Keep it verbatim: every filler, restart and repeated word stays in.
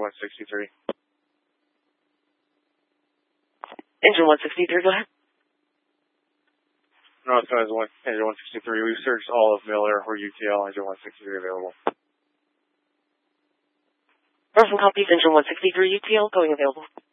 one sixty-three. Engine one sixty-three, go ahead. North Coast one, Engine one sixty-three. We've searched all of Miller or U T L. Engine one sixty-three available. Northern copies, Engine one sixty-three, U T L, going available.